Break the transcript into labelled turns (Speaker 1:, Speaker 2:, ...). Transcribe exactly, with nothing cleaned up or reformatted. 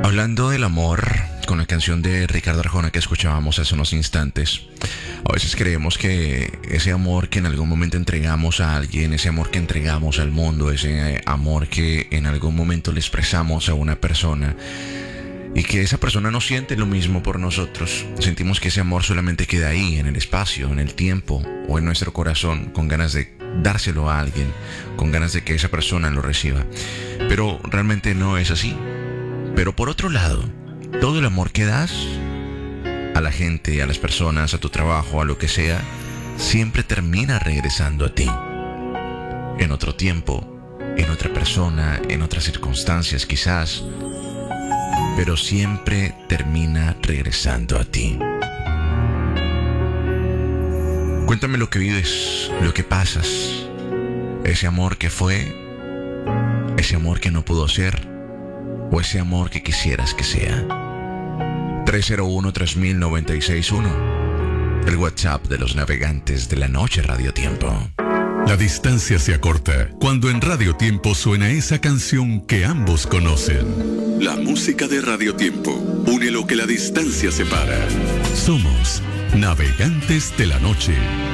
Speaker 1: Hablando del amor, con la canción de Ricardo Arjona que escuchábamos hace unos instantes, a veces creemos que ese amor que en algún momento entregamos a alguien, ese amor que entregamos al mundo, ese amor que en algún momento le expresamos a una persona y que esa persona no siente lo mismo por nosotros, sentimos que ese amor solamente queda ahí, en el espacio, en el tiempo o en nuestro corazón, con ganas de dárselo a alguien, con ganas de que esa persona lo reciba. Pero realmente no es así. Pero por otro lado, todo el amor que das a la gente, a las personas, a tu trabajo, a lo que sea, siempre termina regresando a ti. En otro tiempo, en otra persona, en otras circunstancias quizás, pero siempre termina regresando a ti. Cuéntame lo que vives, lo que pasas, ese amor que fue, ese amor que no pudo ser, o ese amor que quisieras que sea. tres cero uno, tres mil, noventa y seis uno, el WhatsApp de los navegantes de la noche Radio Tiempo.
Speaker 2: La distancia se acorta cuando en Radio Tiempo suena esa canción que ambos conocen. La música de Radio Tiempo une lo que la distancia separa. Somos Navegantes de la Noche.